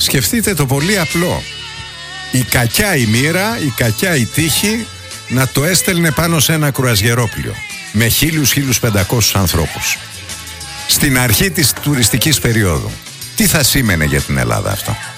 Σκεφτείτε το πολύ απλό. Η κακιά η μοίρα, η κακιά η τύχη να το έστελνε πάνω σε ένα κρουαζιερόπλιο με 1.000-1.500 ανθρώπους στην αρχή της τουριστικής περίοδου. Τι θα σήμαινε για την Ελλάδα αυτό?